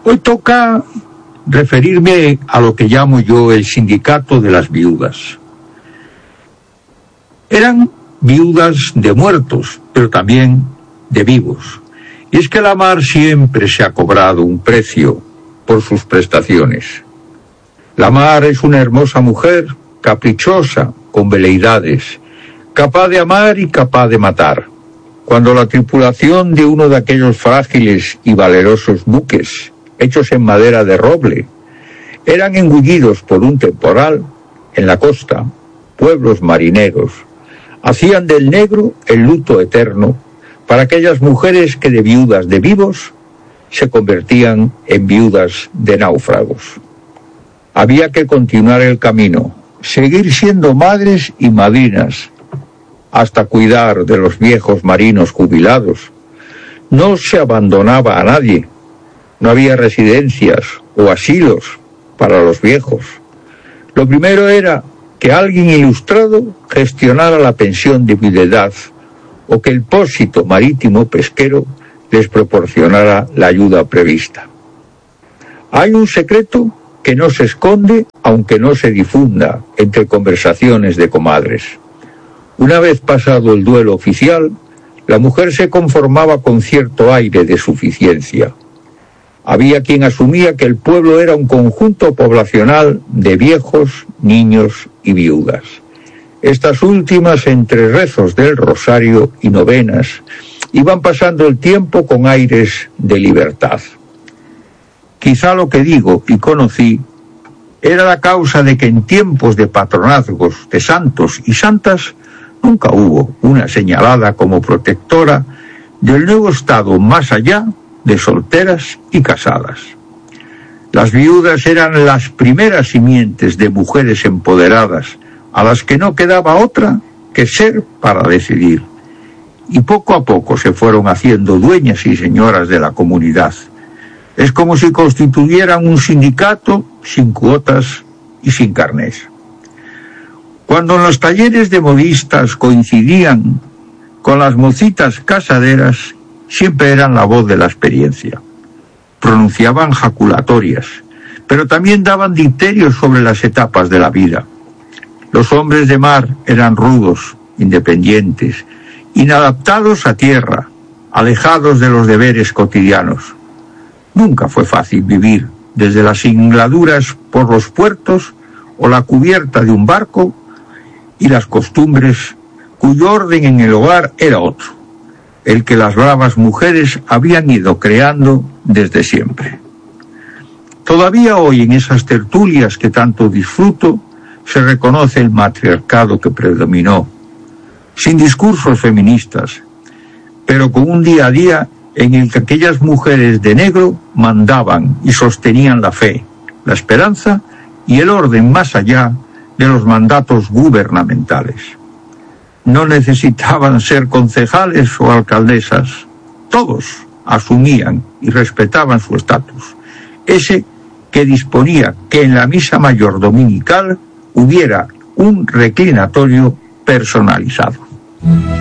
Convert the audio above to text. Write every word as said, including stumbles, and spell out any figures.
Hoy toca referirme a lo que llamo yo el sindicato de las viudas. Eran viudas de muertos, pero también de vivos. Y es que la mar siempre se ha cobrado un precio por sus prestaciones. La mar es una hermosa mujer, caprichosa, con veleidades, capaz de amar y capaz de matar. Cuando la tripulación de uno de aquellos frágiles y valerosos buques, hechos en madera de roble, eran engullidos por un temporal, en la costa, pueblos marineros hacían del negro el luto eterno para aquellas mujeres que de viudas de vivos se convertían en viudas de náufragos. Había que continuar el camino, seguir siendo madres y madrinas, hasta cuidar de los viejos marinos jubilados. No se abandonaba a nadie, no había residencias o asilos para los viejos. Lo primero era que alguien ilustrado gestionara la pensión de viudedad o que el pósito marítimo pesquero les proporcionara la ayuda prevista. Hay un secreto que no se esconde, aunque no se difunda entre conversaciones de comadres. Una vez pasado el duelo oficial, la mujer se conformaba con cierto aire de suficiencia. Había quien asumía que el pueblo era un conjunto poblacional de viejos, niños y viudas. Estas últimas, entre rezos del rosario y novenas, iban pasando el tiempo con aires de libertad. Quizá lo que digo y conocí era la causa de que en tiempos de patronazgos de santos y santas nunca hubo una señalada como protectora del nuevo estado más allá de solteras y casadas. Las viudas eran las primeras simientes de mujeres empoderadas, a las que no quedaba otra que ser para decidir. Y poco a poco se fueron haciendo dueñas y señoras de la comunidad. Es como si constituyeran un sindicato sin cuotas y sin carnés. Cuando en los talleres de modistas coincidían con las mocitas casaderas, siempre eran la voz de la experiencia. Pronunciaban jaculatorias, pero también daban dicterios sobre las etapas de la vida. Los hombres de mar eran rudos, independientes, inadaptados a tierra, alejados de los deberes cotidianos. Nunca fue fácil vivir desde las singladuras por los puertos o la cubierta de un barco y las costumbres cuyo orden en el hogar era otro, el que las bravas mujeres habían ido creando desde siempre. Todavía hoy en esas tertulias que tanto disfruto se reconoce el matriarcado que predominó, sin discursos feministas, pero con un día a día en el que aquellas mujeres de negro mandaban y sostenían la fe, la esperanza y el orden más allá de los mandatos gubernamentales. No necesitaban ser concejales o alcaldesas, todos asumían y respetaban su estatus, ese que disponía que en la misa mayor dominical hubiera un reclinatorio personalizado.